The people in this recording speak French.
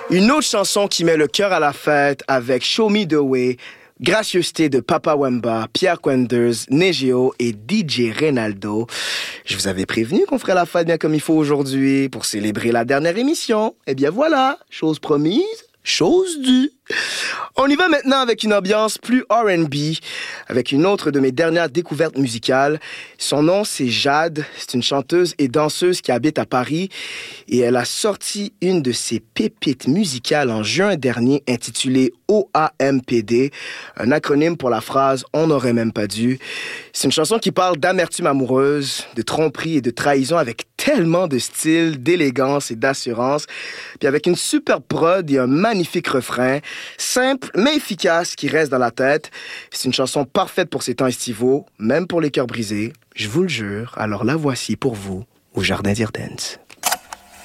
Une autre chanson qui met le cœur à la fête avec Show Me The Way, gracieuseté de Papa Wemba, Pierre Quenders, Negeo et DJ Reynaldo. Je vous avais prévenu qu'on ferait la fête bien comme il faut aujourd'hui pour célébrer la dernière émission. Eh bien voilà, chose promise, chose due. On y va maintenant avec une ambiance plus R&B, avec une autre de mes dernières découvertes musicales. Son nom, c'est Jade. C'est une chanteuse et danseuse qui habite à Paris et elle a sorti une de ses pépites musicales en juin dernier intitulée OAMPD, un acronyme pour la phrase « On n'aurait même pas dû ». C'est une chanson qui parle d'amertume amoureuse, de tromperie et de trahison avec tellement de style, d'élégance et d'assurance, puis avec une super prod et un magnifique refrain, simple mais efficace qui reste dans la tête. C'est une chanson parfaite pour ces temps estivaux, même pour les cœurs brisés, je vous le jure. Alors la voici pour vous, au Jardin d'Irdens.